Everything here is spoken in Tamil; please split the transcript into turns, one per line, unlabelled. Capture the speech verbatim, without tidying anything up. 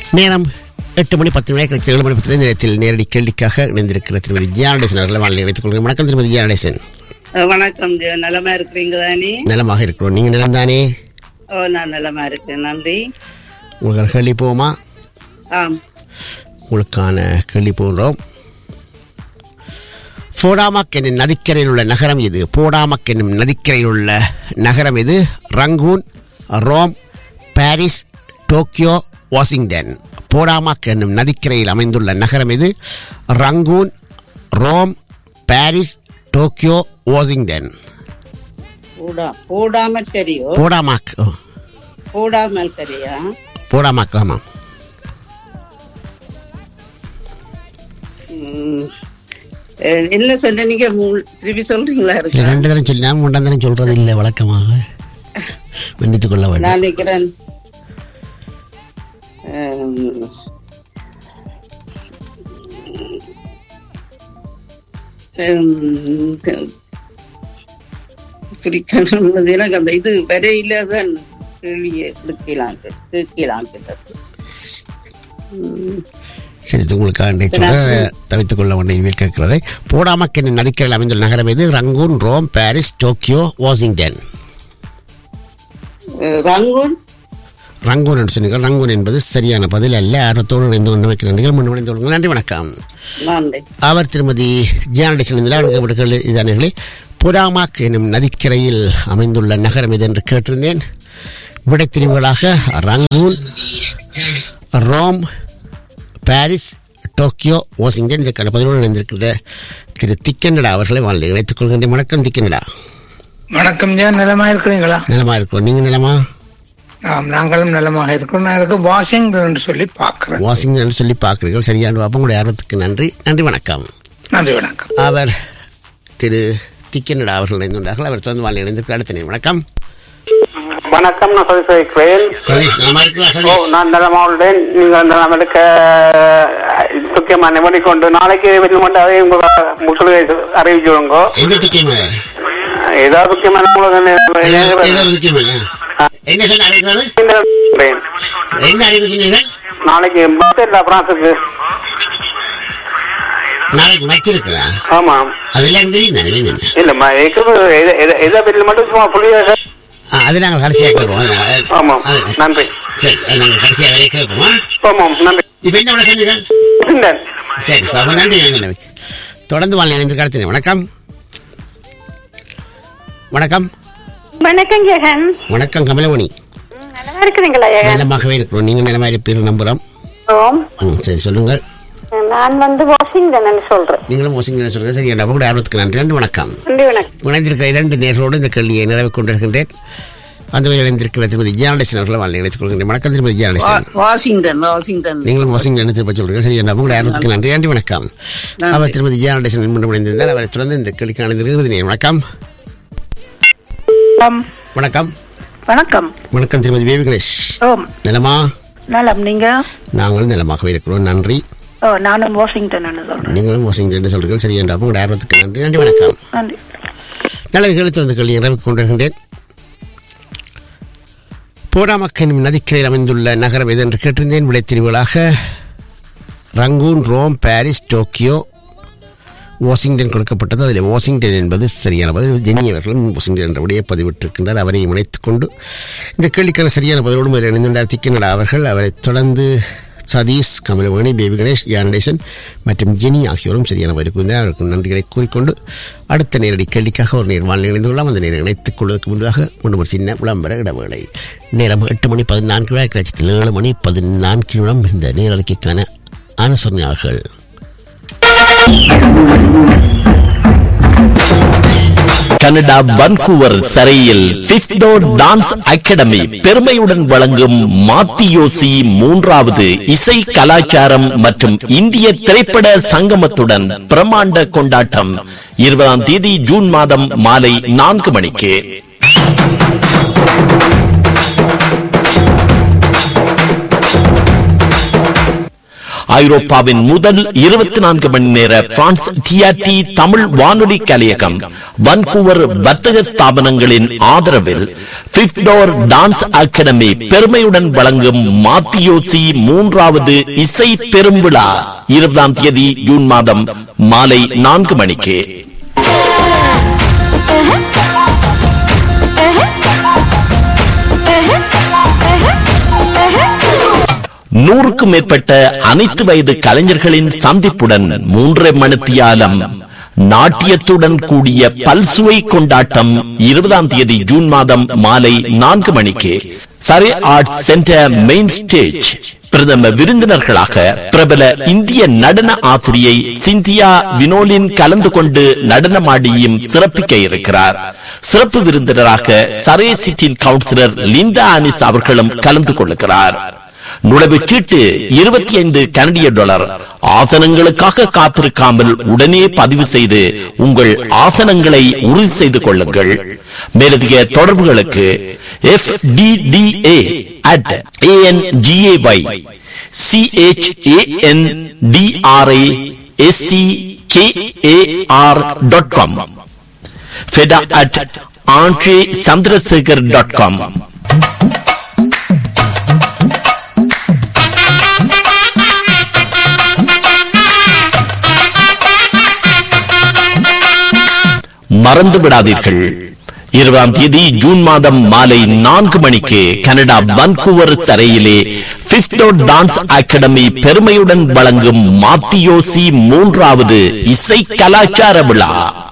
நேரம் எட்டு மணி பத்து மணி கழிச்சு ஏழு மணி பத்து நேரத்தில் நேரடி கேள்விக்காக இணைந்திருக்கிற திருமதி ஜியானடேசன் அவர்களை வாழ்நிலை வைத்துக் கொள்கிறேன். வணக்கம் திருமதி ஜியானடேசன்.
வணக்கம். நலமா இருக்கிறீங்க தானே?
நலமாக இருக்கிறோம். நீங்க நலம் தானே?
ஓ, நான் நலமா இருக்கேன், நன்றி.
உங்களுக்கு கேள்வி போவோமா?
ஆம்,
உங்களுக்கான கேள்வி போகிறோம். போடாமக் என்னும் நதிக்கரையில் உள்ள நகரம் இது. போடாமக் என்னும் நதிக்கரையில் உள்ள நகரம் இது. Rangoon, Rome, Paris, Tokyo, Washington. போடாமக் என்னும் நதிக்கரையில் அமைந்துள்ள நகரம் இது. Rangoon, Rome, Paris, Tokyo, Washington.
போடாமல் கரியோ?
போடாமக்
போடாமல் கரியா?
போடாமக், ஆமாம்.
என்ன சொன்ன நீங்க? திருப்பி சொல்றீங்களா? இருக்கு
ரெண்டு தரம் சொல்லி நான் மூன்றாம் தரம் சொல்றது இல்லை வழக்கமாக. மன்னித்துக் கொள்ள வேண்டும்.
நான் நினைக்கிறேன் எனக்கு அந்த இது வரையில தான் கேள்வியை கேட்கலாம் கேட்கலாம் கிட்டது.
சரி, உங்களுக்காக தவித்துக் கொள்ள வேண்டிய கேட்கிறதை. போடாமக் என்னும் நதிக்கரையில் அமைந்துள்ள நகரம் இது. Rangoon, Rome, Paris, Tokyo, Washington.
Rangoon
Rangoon என்று சொன்னீர்கள். ரங்கூன் என்பது சரியான பதில் அல்ல. ஆர்வத்தோடு இணைந்து கொண்டு வைக்கிற முன்வடைந்து கொள்ளுங்கள். நன்றி, வணக்கம். அவர் திருமதி ஜியானடேசன் இதானர்களே. போடாமக் என்னும் நதிக்கரையில் அமைந்துள்ள நகரம் இது என்று கேட்டிருந்தேன். விடைத்திரிவுகளாக Rangoon, Rome, Paris, Tokyo, Washington. இதற்கான பதிலோடு இணைந்திருக்கிற திரு திக்கனடா அவர்களை வாழ்ந்து வைத்துக் கொள்கின்றேன். வணக்கம் திக்கனடா.
வணக்கம். நலமா இருக்கிறீங்களா?
நலமா இருக்கிறோம். நீங்க நலமா?
நாங்களும் நலமாக இருக்கிறோம். நான் இதுக்கு வாஷிங்டன் என்று சொல்லி பார்க்கிறேன்.
வாஷிங்டன் என்று சொல்லி பார்க்கிறீர்கள். சரியான வாப்பம். உங்களுடைய ஆர்வத்துக்கு நன்றி. நன்றி, வணக்கம்.
நன்றி, வணக்கம்.
அவர் திரு திக்கனடா அவர்கள் இணைந்துள்ளார்கள். அவர் தொடர்ந்து வாழ்ந்து இணைந்திருக்கிற அடுத்த வணக்கம்.
வணக்கம். நான் சதீஷ் இருக்கிறேன்.
சதீஷ், நலமா இருக்கிறா? சதீஷ்,
நான் நலமா உள்ளேன். நீங்கள் நம்மளுக்கு முக்கியமான நிபடி கொண்டு நாளைக்கு வெளி மட்டும் அதையும் அறிவிச்சுடுங்க.
எந்த திக்கம்?
ஏதாவது முக்கியமான
என்ன சொன்ன அறிவிக்கிறது? என்ன அறிவிக்கிறீர்கள்?
நாளைக்கு இல்ல பிரான்சுக்கு
நாளைக்கு வச்சிருக்கிறா?
ஆமாம்.
அதெல்லாம் தெரியும்
இல்லம்மா, எதை வெளியில் மட்டும் சும்மா புள்ளியாக
அது நாங்கள் கடைசியாக கேட்போம்.
ஆமாம், நன்றி.
சரி, நாங்கள் கடைசியாக வேலையை கேட்போமா?
ஆமாம், நன்றி.
இப்ப என்ன விட சொன்னீர்கள்? சரி, நன்றி. தொடர்ந்து வாழ் இணைந்து கடத்தினேன். வணக்கம். வணக்கம்.
வணக்கம் ஜெகன்.
வணக்கம் கமலமணி.
நல்லா இருக்கிறீங்களா?
நலமாகவே இருக்கிறோம். நீங்க நலமா இருப்பீர்கள் நம்புறோம். சரி, சொல்லுங்கள்.
நான் வந்து வாஷிங்டன் சொல்றேன்.
நீங்களும் வாஷிங்டன் சொல்றேன். சரி, உங்களுடைய ஆர்வத்துக்கு நன்றி. நன்றி, வணக்கம்.
வணக்கம்.
இணைந்திருக்கிற இரண்டு நேர்களோடு இந்த கேள்வியை நிறைவு கொண்டிருக்கின்றேன். அந்த வகையில் இணைந்திருக்கிற திருமதி ஜியானடேசன் அவர்களை வாழ்ந்து இணைத்துக் கொள்கின்றேன். வணக்கம் திருமதி ஜியானடேசன்.
வாஷிங்டன் வாஷிங்டன்
நீங்களும் வாஷிங்டன் திருப்பி சொல்றீங்க. சரி, உங்களுடைய ஆர்வத்துக்கு நன்றி. நன்றி, வணக்கம். அவர் திருமதி ஜியானடேசன் மீண்டும் இணைந்திருந்தால் அவரை தொடர்ந்து இந்த கேள்விக்கு இணைந்திருக்கிறது. வணக்கம். வணக்கம்.
வணக்கம்.
வணக்கம் திருமதி பேபி கணேஷ். நலமா?
நலம். நீங்க?
நாங்களும் நலமாகவே இருக்கிறோம். நன்றி.
நானும் வாஷிங்டன் சொல்றேன்.
நீங்களும் வாஷிங்டன் சொல்றீர்கள். சரி, என்ற உங்களுடைய ஆர்வத்துக்கு நன்றி. நன்றி, வணக்கம்.
நன்றி.
நல்ல கேள்வி கேள்வி நிறைவு கொண்டிருக்கின்றேன். போடாமக் என்னும் நதிக்கரையில் அமைந்துள்ள நகரம் எது என்று கேட்டிருந்தேன். விடைத்திரிவுகளாக Rangoon, Rome, Paris, Tokyo, Washington கொடுக்கப்பட்டது. அதில் வாஷிங்டன் என்பது சரியான பதில். ஜெனி அவர்களும் வாஷிங்டன் என்ற விடையை பதிவிட்டிருக்கின்றார். அவரை இணைத்துக் கொண்டு இந்த கேள்விக்கான சரியான பதிலோடு இணைந்துள்ளார் திக்கனடா அவர்கள். அவரை தொடர்ந்து சதீஷ், கமலமணி, பேபி கணேஷ், ஜியானடேசன் மற்றும் ஜெனி ஆகியோரும் சரியான பதில் கூறினார். அவருக்கு நன்றிகளை கூறிக்கொண்டு அடுத்த நேரடி கேள்விக்காக ஒரு நேர் வாழ்நிலை இணைந்து கொள்ளலாம். அந்த நேரம் இணைத்துக் கொள்வதற்கு முன்பாக ஒன்று ஒரு சின்ன விளம்பர இடவேளை. நேரம் எட்டு மணி பதினான்கு விழா லட்சத்தில் ஏழு மணி பதினான்கு நிமிடம். இந்த நேரடிக்கான அனுசரணையாளர்கள்
கனடா வன்கூவர் சரையில் பிஸ்டோ டான்ஸ் அகாடமி பெருமையுடன் வழங்கும் மாத்தியோசி மூன்றாவது இசை கலாச்சாரம் மற்றும் இந்திய திரைப்பட சங்கமத்துடன் பிரமாண்ட கொண்டாட்டம் இருபதாம் தேதி ஜூன் மாதம் மாலை நான்கு மணிக்கு. ஐரோப்பாவின் முதல் இருபத்தி நான்கு மணி நேர பிரான்ஸ் டிஆர்டி தமிழ் வானொலி கலையகம் வான்கூவர் வர்த்தக ஸ்தாபனங்களின் ஆதரவில் பிப்த் டோர் டான்ஸ் அகாடமி பெருமையுடன் வழங்கும் மாத்தியோசி மூன்றாவது இசை பெரும்விழா இருபதாம் தேதி ஜூன் மாதம் மாலை நான்கு மணிக்கு நூறுக்கும் மேற்பட்ட அனைத்து வயது கலைஞர்களின் சந்திப்புடன் மூன்றரை மணித்தியாலம் நாட்டியத்துடன் கூடிய பல்சுவை கொண்டாட்டம் இருபதாம் தேதி ஜூன் மாதம் மாலை நான்கு மணிக்கு சரே ஆர்ட்ஸ் சென்டர் மெயின் ஸ்டேஜ். பிரதம விருந்தினர்களாக பிரபல இந்திய நடன ஆசிரியை சிந்தியா வினோலின் கலந்து கொண்டு நடனமாடியும் சிறப்பிக்க இருக்கிறார். சிறப்பு விருந்தினராக சரே சிட்டின் கவுன்சிலர் லிண்டா ஆனிஸ் அவர்களும் கலந்து கொள்கிறார். நுழைவு சீட்டு இருபத்தி ஐந்து கனடிய டாலர். ஆசனங்களுக்காக காத்திருக்காமல் உடனே பதிவு செய்து உங்கள் ஆசனங்களை உறுதி செய்து கொள்ளுங்கள். மேலதிக தொடர்புகளுக்கு F D D A at ஏஎன்ஜிஏஒய் சிஹெச்ஏஎன் DRI SC KAR dot com ஃபெடா at Andre Chandrasekhar dot com. மறந்து விடாதீர்கள், இருபதாம் தேதி ஜூன் மாதம் மாலை நான்கு மணிக்கு Canada Vancouver சரையிலே fifth door dance academy பெருமையுடன் வழங்கும் மாத்தியோசி மூன்றாவது இசை கலாச்சார விழா.